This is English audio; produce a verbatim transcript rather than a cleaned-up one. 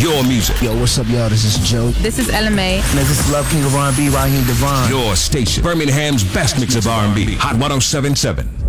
Your music. Yo, what's up, y'all? This is Joe. This is Ella May. This is Love King of R and B, Raheem Devon. Your station. Birmingham's best mix of R and B. Hot one oh seven point seven.